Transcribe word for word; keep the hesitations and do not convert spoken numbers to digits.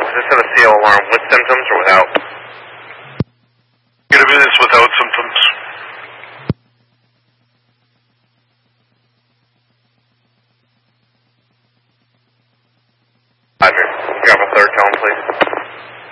Is this in a C O alarm with symptoms or without?